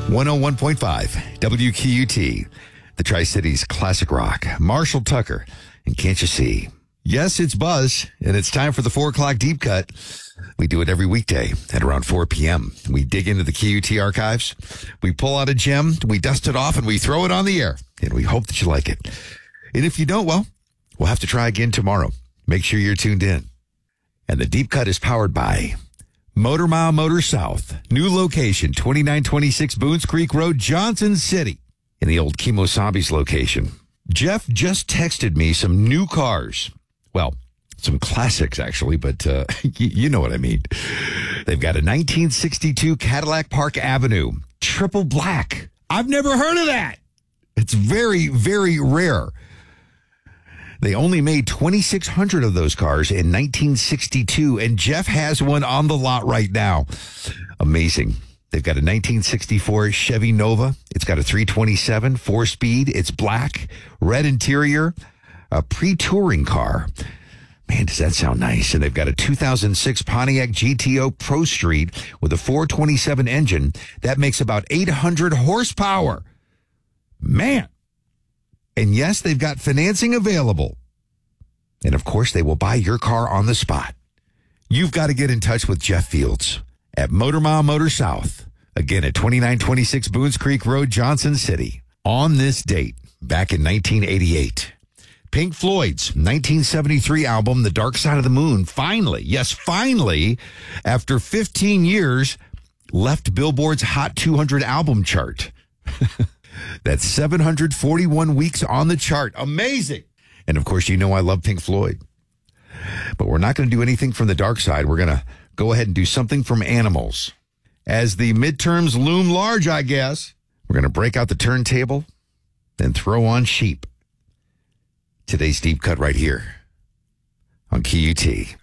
101.5 WQUT, the Tri-Cities Classic Rock. Marshall Tucker, and Can't You See? Yes, it's Buzz, and it's time for the 4 o'clock deep cut. We do it every weekday at around 4 p.m. We dig into the QUT archives, we pull out a gem, we dust it off, and we throw it on the air, and we hope that you like it. And if you don't, well, we'll have to try again tomorrow. Make sure you're tuned in. And the deep cut is powered by Motor Mile Motor South. New location, 2926 Boones Creek Road, Johnson City, in the old Kemosabe's location. Jeff just texted me some new cars. Well, some classics, actually, but you know what I mean. They've got a 1962 Cadillac Park Avenue, triple black. I've never heard of that. It's very, very rare. They only made 2,600 of those cars in 1962, and Jeff has one on the lot right now. Amazing. They've got a 1964 Chevy Nova. It's got a 327, 4-speed. It's black, red interior, a pre-touring car. Man, does that sound nice. And they've got a 2006 Pontiac GTO Pro Street with a 427 engine. That makes about 800 horsepower. Man. And yes, they've got financing available. And of course, they will buy your car on the spot. You've got to get in touch with Jeff Fields at Motor Mile Motor South. Again, at 2926 Boones Creek Road, Johnson City. On this date, back in 1988, Pink Floyd's 1973 album, The Dark Side of the Moon, finally, yes, finally, after 15 years, left Billboard's Hot 200 album chart. That's 741 weeks on the chart. Amazing. And of course, you know I love Pink Floyd. But we're not going to do anything from the dark side. We're going to go ahead and do something from Animals. As the midterms loom large, I guess, we're going to break out the turntable and throw on Sheep. Today's deep cut right here on QUT.